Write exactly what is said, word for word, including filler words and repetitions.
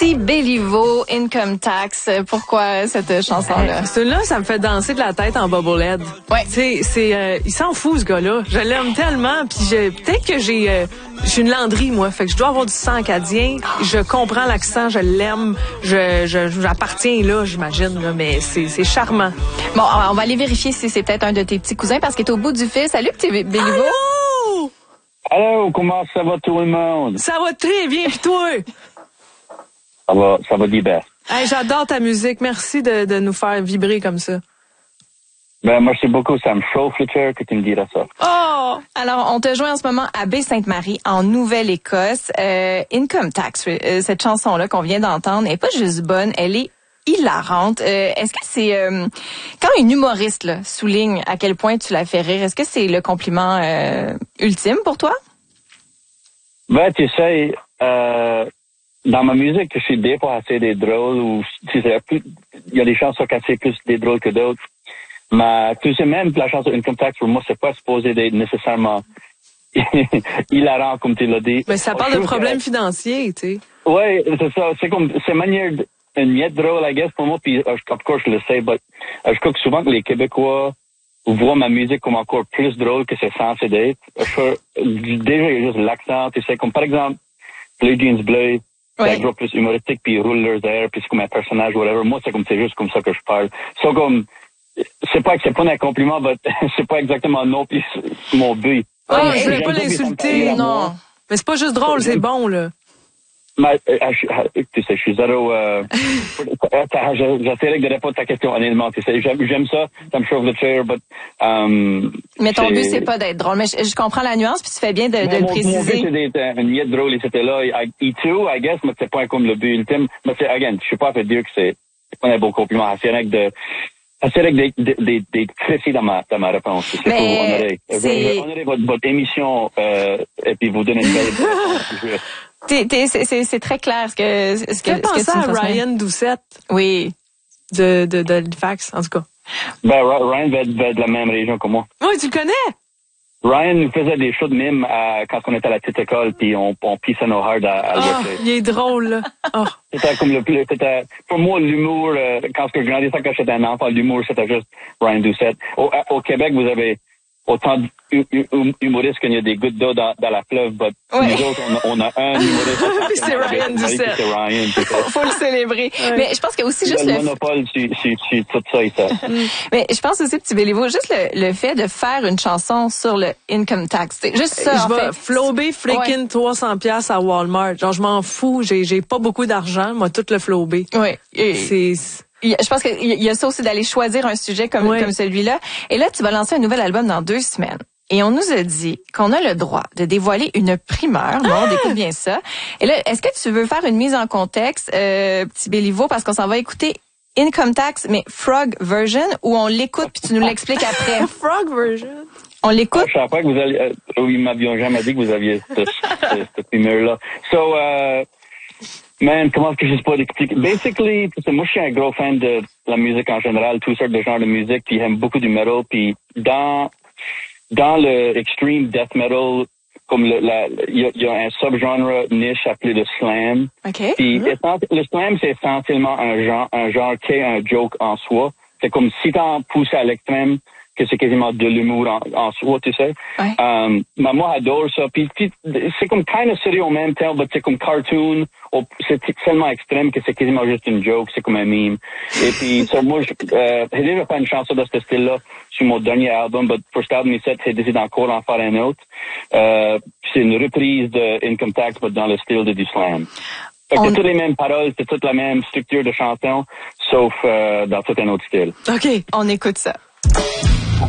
Petit Béliveau, Income Tax. Pourquoi cette chanson-là? Celui-là, ça me fait danser de la tête en bobblehead. Ouais. Tu sais, c'est, euh, il s'en fout, ce gars-là. Je l'aime tellement, puis je, peut-être que j'ai, euh, j'ai une Landry, moi, fait que je dois avoir du sang acadien. Je comprends l'accent, je l'aime, je, je, j'appartiens là, j'imagine, là, mais c'est, c'est charmant. Bon, on va aller vérifier si c'est peut-être un de tes petits cousins parce qu'il est au bout du fil. Salut, Petit Béliveau. Allô! Allô, comment ça va tout le monde? Ça va très bien, puis toi? Ça va, ça va bien. Hey, j'adore ta musique. Merci de, de nous faire vibrer comme ça. Ben, merci beaucoup. Ça me chauffe le cœur que tu me diras ça. Oh! Alors, on te joint en ce moment à Baie-Sainte-Marie, en Nouvelle-Écosse. Euh, Income Tax, euh, cette chanson-là qu'on vient d'entendre, n'est pas juste bonne, elle est hilarante. Euh, est-ce que c'est... Euh, quand une humoriste là, souligne à quel point tu la fais rire, est-ce que c'est le compliment euh, ultime pour toi? Ben, tu sais, euh, dans ma musique, je suis des fois assez des drôles, ou tu sais, il y a des chansons qui sont plus des drôles que d'autres. Mais tu sais, même la chanson Income Tax, pour moi, c'est pas supposé d'être nécessairement hilarant, comme tu l'as dit. Mais ça parle je de problèmes que, financiers, tu sais. Oui, c'est ça. C'est comme, c'est manière, une miette drôle, I guess, pour moi, puis, of course, je le sais, mais je crois que souvent que les Québécois voient ma musique comme encore plus drôle que c'est censé d'être. Je, déjà, il y a juste l'accent, tu sais, comme par exemple, Blue Jeans Bleu, Ouais. c'est un groupe plus humoristique, puis ils roulent leurs airs, puis c'est comme un personnage, whatever. Moi, c'est comme, c'est juste comme ça que je parle. C'est comme, c'est pas que c'est pas un compliment, mais c'est pas exactement non, puis c'est mon but. Oh, Ouais, je voulais pas J'aime que ça me l'insulter, parle à non. moi. Mais c'est pas juste drôle, c'est bon, là. Mais, euh, je, tu sais, je suis zéro, euh, j'essaierai de répondre à ta question honnêtement, tu sais, j'aime, j'aime ça, ça me chauffe le cœur, but, um, Mais ton but, c'est pas d'être drôle. Mais je, je comprends la nuance, puis tu fais bien de, de le mon, préciser. Mon but, c'est d'être une miette drôle, et c'était là, I, I too, I guess, mais c'est pas comme le but ultime. Mais c'est, again, je suis pas fait dire que c'est, c'est pas un bon compliment. C'est vrai que de, c'est vrai que d'être, d'être, d'être précis dans ma, dans ma réponse. C'est Mais pour honorer. c'est... Je vais honorer votre, votre émission, euh, et puis vous donner une belle réponse. T'es, t'es, c'est, c'est, c'est très clair ce que, ce que, Fais ce que penser tu à me transmets. Ryan Doucette Oui. de, de, de Halifax, en tout cas. Ben, Ryan va être, va être de la même région que moi. Oui, tu le connais? Ryan nous faisait des shows de mime à, quand on était à la petite école, puis on, on pissait nos hard à, à Ah, Wesley. il est drôle, là. Oh. C'était comme le plus, c'était, pour moi, l'humour, euh, quand je grandissais, quand j'étais un enfant, l'humour, c'était juste Ryan Doucette. Au, au Québec, vous avez autant d'humoristes qu'il y a des gouttes d'eau dans, dans la fleuve, mais Ouais. nous autres, on, on a un humoriste. Puis c'est Ryan Doucette. C'est Ryan, c'est ça. Faut le célébrer. Ouais. Mais je pense que aussi Il juste a le le, monopole sur, sur, sur tout ça et ça. mais je pense aussi, Petit Béliveau, juste le, le fait de faire une chanson sur le income tax. C'est juste ça, en Je vais fait. flober freaking Ouais. trois cents piastres à Walmart. Genre, je m'en fous. J'ai, j'ai pas beaucoup d'argent. Moi, tout le flober. Oui. Et- C'est, il y a- Je pense qu'il y a ça aussi d'aller choisir un sujet comme, Ouais. comme celui-là. Et là, tu vas lancer un nouvel album dans deux semaines. Et on nous a dit qu'on a le droit de dévoiler une primeur. Non, on écoute bien ça. Et là, est-ce que tu veux faire une mise en contexte, euh, Petit Béliveau, parce qu'on s'en va écouter Income Tax, mais Frog version, ou on l'écoute puis tu nous l'expliques après? Frog version. On l'écoute? Je savais pas que vous alliez, euh, oui, ils m'avions jamais dit que vous aviez cette, cette, cette primeur-là. So, euh, man, comment est-ce que je sais pas d'expliquer? Basically, parce que moi, je suis un gros fan de la musique en général, toutes sortes de genres de musique, puis j'aime beaucoup du metal, puis dans, dans le extreme death metal, comme le, la, il y a, y a un subgenre niche appelé le slam. OK. Puis, essenti- le slam, c'est essentiellement un genre, un genre qui est un joke en soi. C'est comme si t'en pousses à l'extrême, que c'est quasiment de l'humour en, en soi, tu sais. Ouais. Um, mais moi, j'adore ça. Puis, puis, c'est comme kind of sérieux en même temps, mais c'est comme cartoon. Ou, c'est tellement extrême que c'est quasiment juste une joke, c'est comme un meme. Et puis, ça, moi, euh, j'ai déjà fait une chanson de ce style-là sur mon dernier album, mais pour cet album, j'ai décidé encore d'en faire un autre. Euh, c'est une reprise de Income Tax, mais dans le style de du slam. Fait que On- c'est toutes les mêmes paroles, c'est toute la même structure de chanson, sauf euh, dans tout un autre style. OK. On écoute ça.